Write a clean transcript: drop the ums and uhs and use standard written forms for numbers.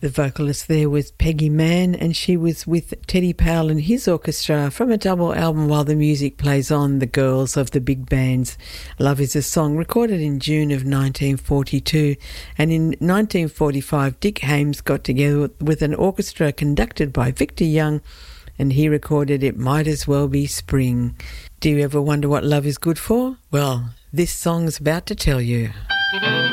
The vocalist there was Peggy Mann, and she was with Teddy Powell and his orchestra from a double album While the Music Plays On, The Girls of the Big Bands. Love is a Song, recorded in June of 1942. And in 1945, Dick Haymes got together with an orchestra conducted by Victor Young, and he recorded It Might As Well Be Spring. Do you ever wonder what love is good for? Well, this song's about to tell you.